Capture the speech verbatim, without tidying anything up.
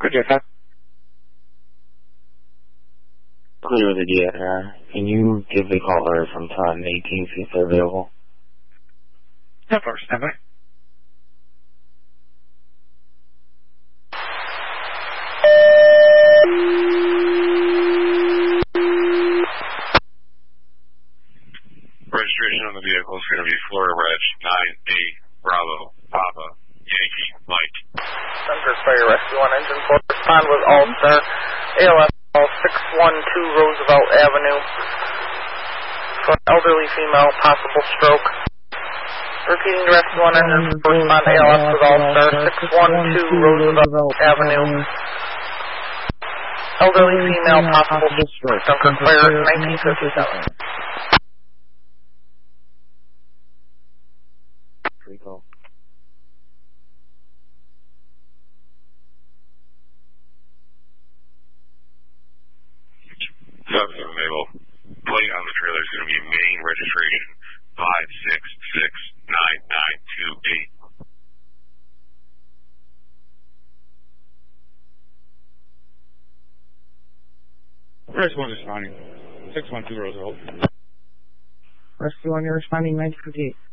Jacob. Clear the D S R. Can you give the caller from Taunton eighteen, see if they're available? Of course, stand by. Registration on the vehicle is going to be Florida Reg nine eight Bravo Papa Yankee Mike. Center Fire Rescue on engine four. Respond with All-Star A L S six one two Roosevelt Avenue for an elderly female, possible stroke. Repeating the rescue on engine four. Respond A L S with All-Star six one two Roosevelt Avenue. Elderly female, possible stroke. Center Fire nineteen fifty-seven. Recall. Subs available. Plate on the trailer is going to be main registration five six six nine nine two eight. Rescue one responding. six one two Roosevelt. Rescue one, you're responding nine fifty-eight.